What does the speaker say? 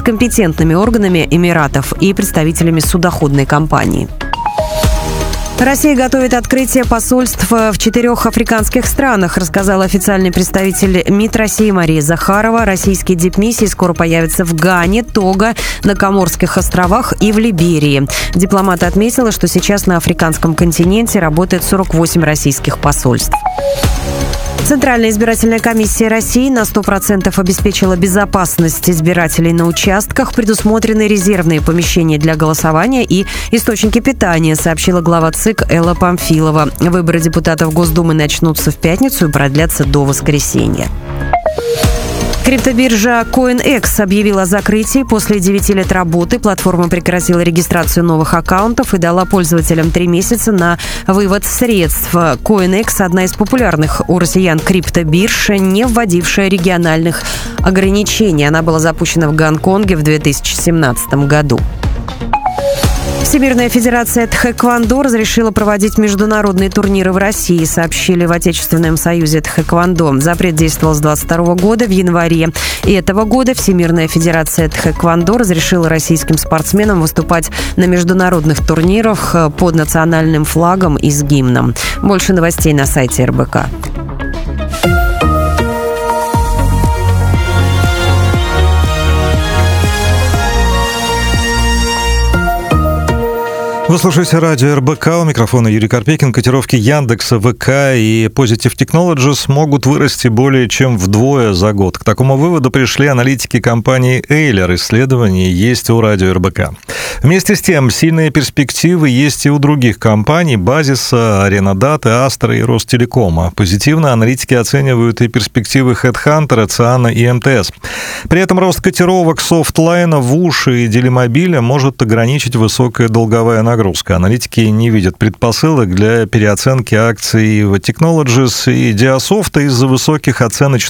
компетентными органами Эмиратов и представителями судоходной компании. Россия готовит открытие посольств в 4 африканских странах, рассказал официальный представитель МИД России Мария Захарова. Российские дипмиссии скоро появятся в Гане, Того, на Коморских островах и в Либерии. Дипломат отметила, что сейчас на африканском континенте работает 48 российских посольств. Центральная избирательная комиссия России на 100% обеспечила безопасность избирателей на участках, предусмотрены резервные помещения для голосования и источники питания, сообщила глава ЦИК Элла Памфилова. Выборы депутатов Госдумы начнутся в пятницу и продлятся до воскресенья. Криптобиржа CoinEx объявила о закрытии. После 9 лет работы платформа прекратила регистрацию новых аккаунтов и дала пользователям 3 месяца на вывод средств. CoinEx – одна из популярных у россиян криптобирж, не вводившая региональных ограничений. Она была запущена в Гонконге в 2017 году. Всемирная федерация тхэквондо разрешила проводить международные турниры в России, сообщили в Отечественном союзе тхэквондо. Запрет действовал с 2022 года. В январе этого года Всемирная федерация тхэквондо разрешила российским спортсменам выступать на международных турнирах под национальным флагом и с гимном. Больше новостей на сайте РБК. Вы слушаете радио РБК, у микрофона Юрий Карпекин. Котировки Яндекса, ВК и Positive Technologies могут вырасти более чем вдвое за год. К такому выводу пришли аналитики компании Эйлер. Исследования есть у радио РБК. Вместе с тем, сильные перспективы есть и у других компаний: Базиса, Аренадат, Астра и Ростелекома. Позитивно аналитики оценивают и перспективы HeadHunter, Циана и МТС. При этом рост котировок Софтлайна, Вуш и Делимобиля может ограничить высокая долговая нагрузка. Аналитики не видят предпосылок для переоценки акций Technologies и Диасофта из-за высоких оценочных